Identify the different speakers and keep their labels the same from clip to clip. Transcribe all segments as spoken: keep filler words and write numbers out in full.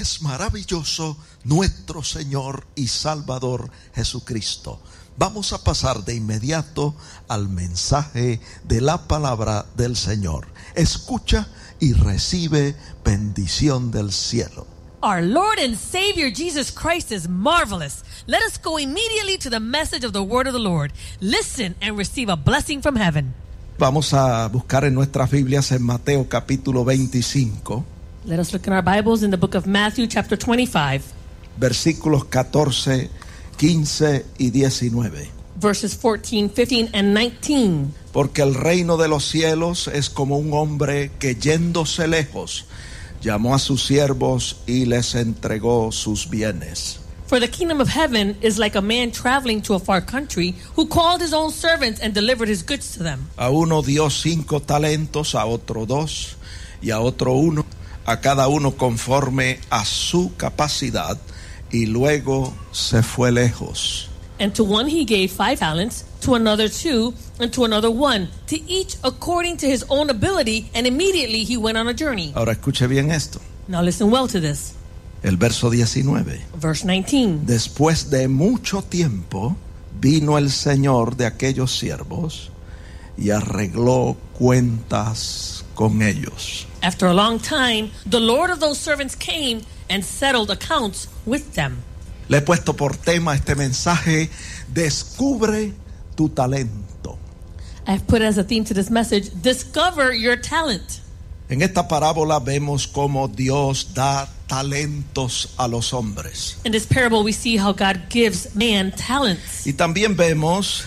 Speaker 1: es maravilloso nuestro Señor y Salvador Jesucristo. Vamos a pasar de inmediato al mensaje de la palabra del Señor. Escucha y recibe bendición del cielo.
Speaker 2: Our Lord and Savior Jesus Christ is marvelous. Let us go immediately to the message of the word of the Lord. Listen and receive a blessing from heaven.
Speaker 1: Vamos a buscar en nuestras Biblias en Mateo capítulo veinticinco.
Speaker 2: Let us look in our Bibles in the book of Matthew chapter twenty-five.
Speaker 1: Versículos catorce, quince y diecinueve.
Speaker 2: Verses fourteen, fifteen and nineteen.
Speaker 1: Porque el reino de los cielos es como un hombre que yéndose lejos llamó a sus siervos y les entregó sus bienes.
Speaker 2: For the kingdom of heaven is like a man traveling to a far country who called his own servants and delivered his goods to them.
Speaker 1: A uno dio cinco talentos, a otro dos y a otro uno, a cada uno conforme a su capacidad, y luego se fue lejos.
Speaker 2: And to one he gave five talents, to another two, and to another one, to each according to his own ability, and immediately he went on a journey.
Speaker 1: Ahora escuche bien esto.
Speaker 2: Now listen well to this.
Speaker 1: El verso diecinueve.
Speaker 2: Verse nineteen.
Speaker 1: Después de mucho tiempo vino el Señor de aquellos siervos y arregló cuentas con ellos.
Speaker 2: After a long time, the Lord of those servants came and settled accounts with them.
Speaker 1: Le he puesto por tema este mensaje: descubre tu talento.
Speaker 2: I've put as a theme to this message, discover your talent.
Speaker 1: En esta parábola vemos cómo Dios da talentos a los hombres.
Speaker 2: In this parable we see how God gives man talents.
Speaker 1: Y también vemos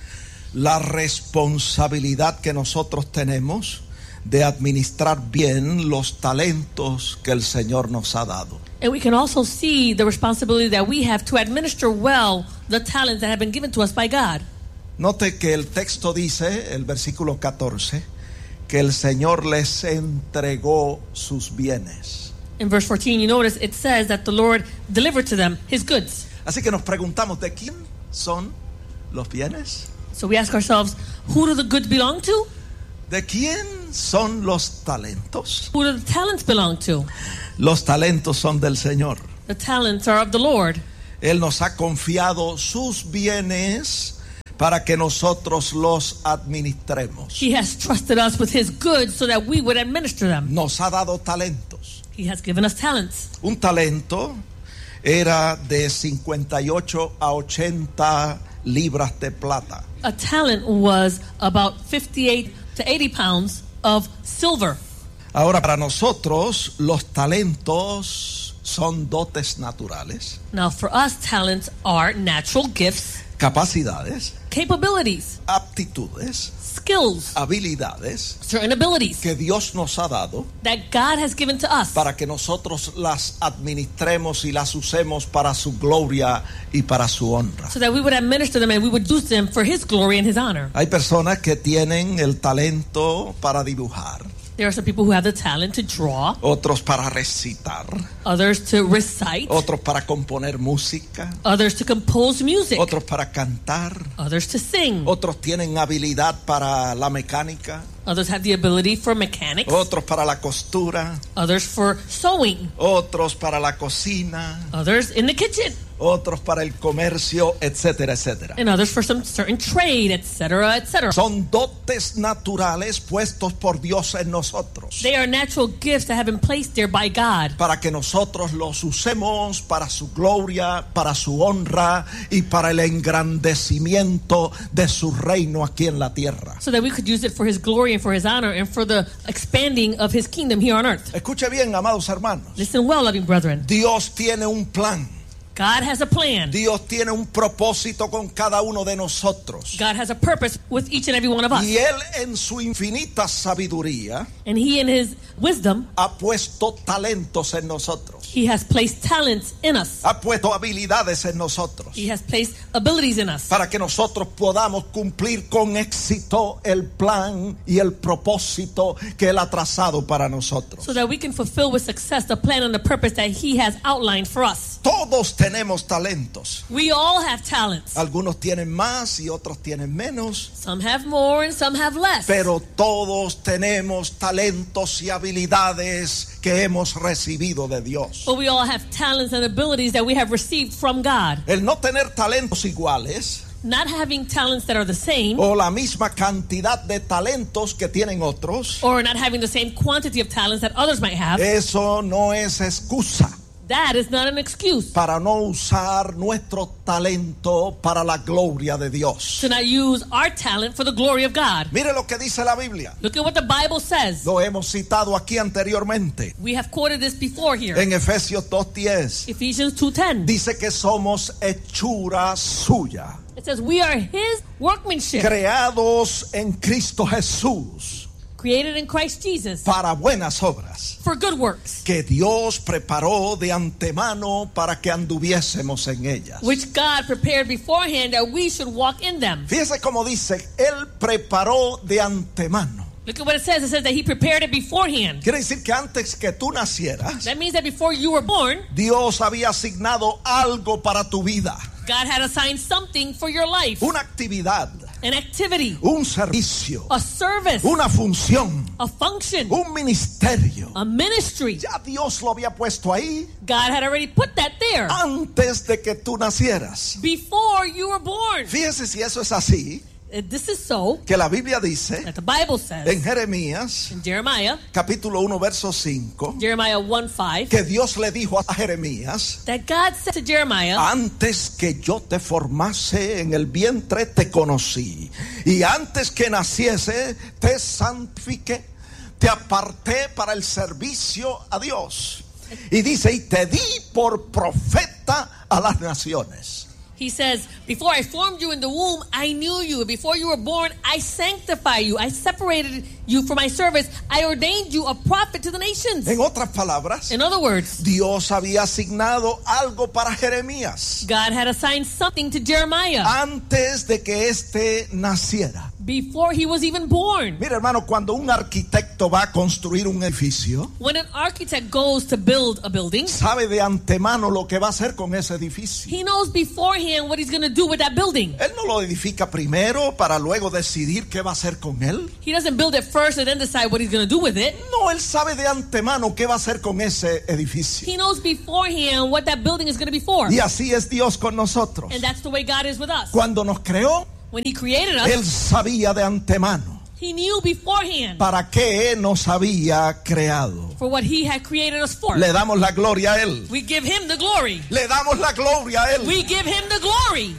Speaker 1: la responsabilidad que nosotros tenemos de administrar bien los talentos que el Señor nos ha dado.
Speaker 2: And we can also see the responsibility that we have to administer well the talents that have been given to us by God.
Speaker 1: Note que el texto dice, el versículo catorce, que el Señor les entregó sus bienes.
Speaker 2: In verse fourteen, you notice it says that the Lord delivered to them his goods.
Speaker 1: Así que nos preguntamos, ¿de quién son los bienes?
Speaker 2: So we ask ourselves, who do the goods belong to?
Speaker 1: ¿De quién son los talentos?
Speaker 2: Who do the talents belong to?
Speaker 1: Los talentos son del Señor.
Speaker 2: The talents are of the Lord.
Speaker 1: Él nos ha confiado sus bienes para que nosotros los administremos.
Speaker 2: He has trusted us with his goods so that we would administer them.
Speaker 1: Nos ha dado talentos.
Speaker 2: He has given us talents.
Speaker 1: Un talento era de cincuenta y ocho a ochenta libras de plata.
Speaker 2: A talent was about fifty-eight to eighty pounds of silver.
Speaker 1: Ahora, para nosotros los talentos son dotes naturales.
Speaker 2: Now for us, talents are natural gifts,
Speaker 1: Capacidades,
Speaker 2: capabilities,
Speaker 1: aptitudes,
Speaker 2: skills,
Speaker 1: habilidades
Speaker 2: certain abilities
Speaker 1: que Dios nos ha dado
Speaker 2: that God has given to us
Speaker 1: para que nosotros las administremos y las usemos para su gloria y para su honra.
Speaker 2: so that we would administer them and we would use them for his glory and his honor.
Speaker 1: Hay personas que tienen el talento para dibujar,
Speaker 2: There are some people who have the talent to draw,
Speaker 1: otros para recitar,
Speaker 2: others to recite,
Speaker 1: otros para componer música,
Speaker 2: others to compose music,
Speaker 1: otros para cantar,
Speaker 2: others to sing,
Speaker 1: otros tienen habilidad para la mecánica,
Speaker 2: others have the ability for mechanics,
Speaker 1: otros para la costura,
Speaker 2: others for sewing,
Speaker 1: otros para la cocina,
Speaker 2: others in the kitchen,
Speaker 1: otros para el comercio, etcétera, etcétera.
Speaker 2: and others for some certain trade, et cetera, et cetera.
Speaker 1: Son dotes naturales puestos por Dios en nosotros,
Speaker 2: They are natural gifts that have been placed there by God
Speaker 1: para que nosotros los usemos para su gloria, para su honra y para el engrandecimiento de su reino aquí en la tierra.
Speaker 2: so that we could use it for his glory and for his honor and for the expanding of his kingdom here on earth.
Speaker 1: Escuche bien, amados hermanos.
Speaker 2: Listen well, loving brethren.
Speaker 1: Dios tiene un plan.
Speaker 2: God has a plan.
Speaker 1: Dios tiene un propósito con cada uno de nosotros.
Speaker 2: God has a purpose with each and every one of us.
Speaker 1: Y Él en su infinita sabiduría
Speaker 2: And he in his wisdom,
Speaker 1: ha puesto talentos en nosotros.
Speaker 2: he has placed talents in us.
Speaker 1: Ha puesto habilidades en nosotros.
Speaker 2: He has placed abilities in us
Speaker 1: Para que nosotros podamos cumplir con éxito el plan y el propósito que Él ha trazado para nosotros.
Speaker 2: so that we can fulfill with success the plan and the purpose that he has outlined for us.
Speaker 1: todos tenemos talentos.
Speaker 2: We all have talents.
Speaker 1: Algunos tienen más y otros tienen menos.
Speaker 2: Some have more and some have less.
Speaker 1: Pero todos tenemos talentos y habilidades que hemos recibido de Dios.
Speaker 2: But we all have talents and abilities that we have received from God.
Speaker 1: El no tener talentos iguales
Speaker 2: Not having talents that are the same,
Speaker 1: o la misma cantidad de talentos que tienen otros,
Speaker 2: or not having the same quantity of talents that others might have,
Speaker 1: eso no es excusa
Speaker 2: that is not an excuse
Speaker 1: para no usar nuestro talento para la gloria de Dios.
Speaker 2: to not use our talent for the glory of God.
Speaker 1: Mire lo que dice la Biblia.
Speaker 2: Look at what the Bible says.
Speaker 1: Lo hemos citado aquí anteriormente.
Speaker 2: We have quoted this before here.
Speaker 1: En Efesios dos diez
Speaker 2: Ephesians two ten.
Speaker 1: dice que somos hechura suya,
Speaker 2: It says we are His workmanship,
Speaker 1: creados en Cristo Jesús
Speaker 2: created in Christ Jesus
Speaker 1: para buenas obras,
Speaker 2: for good works,
Speaker 1: que Dios preparó de antemano para que anduviésemos en ellas.
Speaker 2: which God prepared beforehand that we should walk in them.
Speaker 1: Fíjese cómo dice, Él preparó de antemano.
Speaker 2: Look at what it says. It says that He prepared it beforehand.
Speaker 1: Quiere decir que antes que tú nacieras,
Speaker 2: That means that before you were born,
Speaker 1: Dios había asignado algo para tu vida,
Speaker 2: God had assigned something for your life,
Speaker 1: una actividad,
Speaker 2: an activity,
Speaker 1: un servicio,
Speaker 2: a service,
Speaker 1: una función,
Speaker 2: a function,
Speaker 1: un ministerio.
Speaker 2: a ministry.
Speaker 1: Ya Dios lo había puesto ahí
Speaker 2: God had already put that there
Speaker 1: antes de que tú nacieras.
Speaker 2: before you were born.
Speaker 1: Fíjese si eso es así,
Speaker 2: Uh, This is so
Speaker 1: que la Biblia dice
Speaker 2: that the Bible says
Speaker 1: en Jeremías
Speaker 2: in Jeremiah,
Speaker 1: capítulo uno verso cinco,
Speaker 2: Jeremiah one five,
Speaker 1: que Dios le dijo a Jeremías:
Speaker 2: that God said to Jeremiah,
Speaker 1: antes que yo te formase en el vientre te conocí, y antes que naciese te santifiqué, te aparté para el servicio a Dios. Y dice, y te di por profeta a las naciones.
Speaker 2: He says, before I formed you in the womb, I knew you. Before you were born, I sanctified you. I separated you for my service. I ordained you a prophet to the nations.
Speaker 1: En otras palabras,
Speaker 2: In other words,
Speaker 1: Dios había asignado algo para Jeremías
Speaker 2: God had assigned something to Jeremiah
Speaker 1: antes de que éste naciera.
Speaker 2: before he was even born.
Speaker 1: Mira, hermano, cuando un arquitecto va a construir un edificio,
Speaker 2: When an architect goes to build a building,
Speaker 1: sabe de antemano lo que va a hacer con ese edificio.
Speaker 2: he knows beforehand what he's going to do with that building.
Speaker 1: Él no lo edifica primero para luego decidir qué va a hacer con él.
Speaker 2: He doesn't build it first and then decide what he's going to do with it.
Speaker 1: No, él sabe de antemano qué va a hacer con ese edificio.
Speaker 2: He knows beforehand what that building is going to be for.
Speaker 1: Y así es Dios con nosotros.
Speaker 2: And that's the way God is with us.
Speaker 1: Cuando nos creó,
Speaker 2: When he created
Speaker 1: Él
Speaker 2: us,
Speaker 1: sabía de antemano
Speaker 2: he knew beforehand
Speaker 1: para qué nos había creado.
Speaker 2: for what he had created us for.
Speaker 1: Le damos la gloria a Él.
Speaker 2: We give him the glory.
Speaker 1: Le damos la gloria a Él.
Speaker 2: We give him the glory.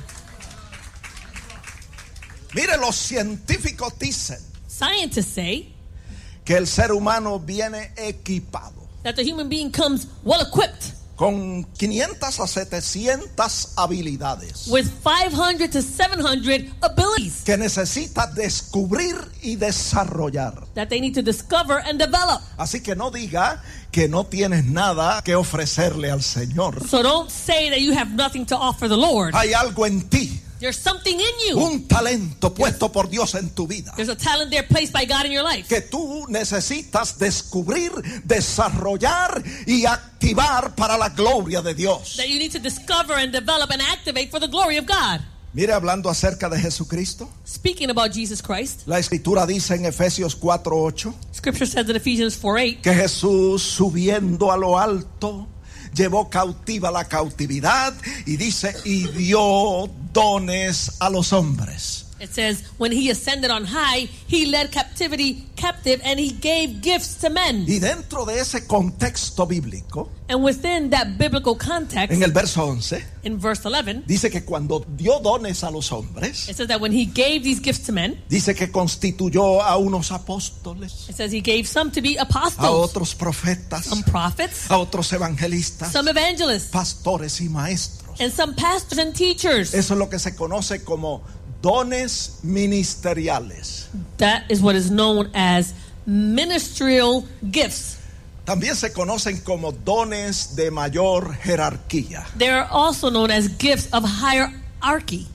Speaker 1: Mire, los científicos dicen
Speaker 2: Scientists say
Speaker 1: que el ser humano viene equipado
Speaker 2: that the human being comes well equipped
Speaker 1: con quinientas a setecientas habilidades
Speaker 2: with five hundred to seven hundred abilities
Speaker 1: que necesita descubrir y desarrollar.
Speaker 2: that they need to discover and develop.
Speaker 1: Así que no diga que no tienes nada que ofrecerle al Señor.
Speaker 2: So don't say that you have nothing to offer the Lord.
Speaker 1: Hay algo en ti,
Speaker 2: There's something in you.
Speaker 1: un talento puesto por Dios en tu vida,
Speaker 2: There's a talent there placed by God in your life
Speaker 1: que tú necesitas descubrir, desarrollar y activar para la gloria de Dios.
Speaker 2: that you need to discover and develop and activate for the glory of God.
Speaker 1: Mire, hablando acerca de Jesucristo,
Speaker 2: Speaking about Jesus Christ,
Speaker 1: la Escritura dice en Efesios cuatro ocho
Speaker 2: Scripture says in Ephesians four eight
Speaker 1: que Jesús, subiendo a lo alto, llevó cautiva la cautividad, y dice, y dio dones a los hombres.
Speaker 2: It says, when he ascended on high, he led captivity captive and he gave gifts to men.
Speaker 1: Y dentro de ese contexto bíblico,
Speaker 2: And within that biblical context,
Speaker 1: en el verso once,
Speaker 2: in verse eleven,
Speaker 1: dice que cuando dio dones a los hombres,
Speaker 2: it says that when he gave these gifts to men,
Speaker 1: dice que constituyó a unos apóstoles,
Speaker 2: it says he gave some to be
Speaker 1: a
Speaker 2: apostles,
Speaker 1: otros profetas,
Speaker 2: some prophets,
Speaker 1: a otros evangelistas,
Speaker 2: some evangelists,
Speaker 1: pastores y maestros.
Speaker 2: and some pastors and teachers.
Speaker 1: Eso es lo que se conoce como dones ministeriales.
Speaker 2: That is what is known as ministerial gifts.
Speaker 1: También se conocen como dones de mayor jerarquía.
Speaker 2: They are also known as gifts of hierarchy.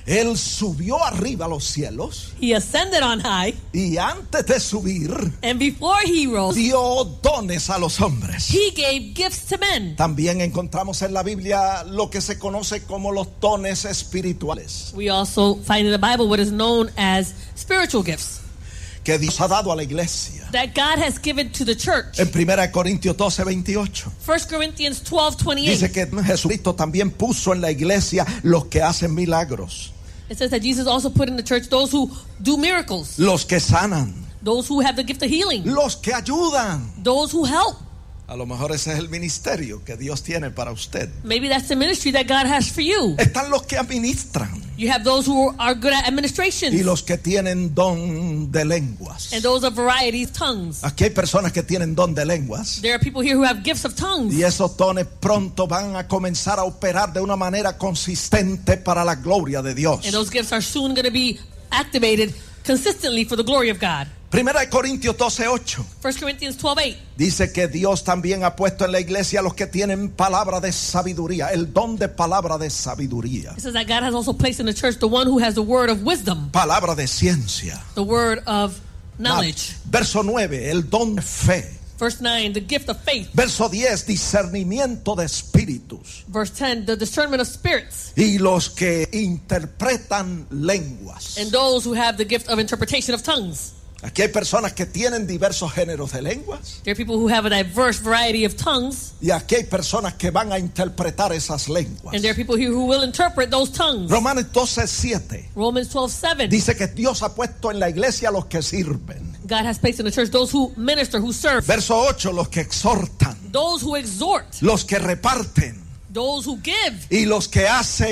Speaker 1: Él subió arriba a los cielos
Speaker 2: He ascended on high.
Speaker 1: y antes de subir
Speaker 2: And before he rose,
Speaker 1: dio dones a los hombres.
Speaker 2: he gave gifts to men.
Speaker 1: También encontramos en la Biblia lo que se conoce como los dones espirituales
Speaker 2: We also find in the Bible what is known as spiritual gifts
Speaker 1: que Dios ha dado a la iglesia.
Speaker 2: that God has given to the church.
Speaker 1: En primera Corintios doce, veintiocho
Speaker 2: First Corinthians twelve twenty-eight.
Speaker 1: dice que Jesucristo también puso en la iglesia los que hacen milagros,
Speaker 2: It says that Jesus also put in the church those who do miracles,
Speaker 1: los que sanan,
Speaker 2: those who have the gift of healing,
Speaker 1: los que ayudan.
Speaker 2: those who help.
Speaker 1: A lo mejor ese es el ministerio que Dios tiene para usted.
Speaker 2: Maybe that's the ministry that God has for you.
Speaker 1: Están los que administran
Speaker 2: You have those who are good at administration,
Speaker 1: y los que tienen don de lenguas.
Speaker 2: and those of variety of tongues.
Speaker 1: Aquí hay personas que tienen don de lenguas
Speaker 2: There are people here who have gifts of tongues,
Speaker 1: y esos dones pronto van a comenzar a operar de una manera consistente para la gloria de Dios.
Speaker 2: and those gifts are soon going to be activated consistently for the glory of God.
Speaker 1: Primera de Corintios doce, ocho
Speaker 2: First Corinthians twelve eight.
Speaker 1: dice que Dios también ha puesto en la iglesia a los que tienen palabra de sabiduría, el don de palabra de sabiduría,
Speaker 2: It says that God has also placed in the church the one who has the word of wisdom,
Speaker 1: palabra de ciencia.
Speaker 2: the word of knowledge.
Speaker 1: Verso nueve, el don de fe.
Speaker 2: Verse nine, the gift of faith.
Speaker 1: Verso diez, discernimiento de espíritus.
Speaker 2: Verse ten, the discernment of spirits.
Speaker 1: Y los que interpretan lenguas.
Speaker 2: And those who have the gift of interpretation of tongues.
Speaker 1: Aquí hay personas que tienen diversos géneros de lenguas.
Speaker 2: There are people who have a diverse variety of tongues.
Speaker 1: Y aquí hay personas que van a interpretar esas lenguas.
Speaker 2: And there are people here who will interpret those tongues.
Speaker 1: Romanos doce, siete
Speaker 2: Romans twelve seven.
Speaker 1: dice que Dios ha puesto en la iglesia a los que sirven.
Speaker 2: God has placed in the church those who minister, who serve,
Speaker 1: Verso ocho, los que exhortan,
Speaker 2: those who exhort,
Speaker 1: los que reparten
Speaker 2: those who give,
Speaker 1: y los que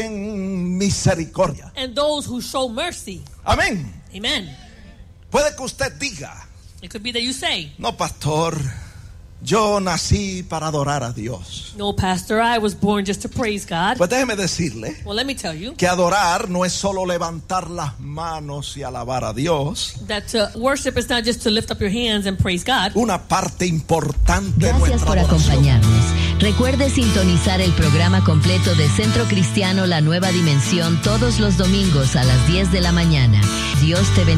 Speaker 1: hacen misericordia.
Speaker 2: and those who show mercy.
Speaker 1: Amén.
Speaker 2: Amen.
Speaker 1: Puede que usted diga,
Speaker 2: It could be that you say,
Speaker 1: no, pastor, yo nací para adorar a Dios.
Speaker 2: no, Pastor, I was born just to praise God.
Speaker 1: Pues déjeme decirle
Speaker 2: Well, let me tell you
Speaker 1: que adorar no es solo levantar las manos y alabar a Dios.
Speaker 2: that uh, worship is not just to lift up your hands and praise God.
Speaker 1: Una parte importante de
Speaker 3: Gracias
Speaker 1: nuestra
Speaker 3: por
Speaker 1: adoración.
Speaker 3: acompañarnos. Recuerde sintonizar el programa completo de Centro Cristiano La Nueva Dimensión todos los domingos a las diez de la mañana. Dios te bendiga.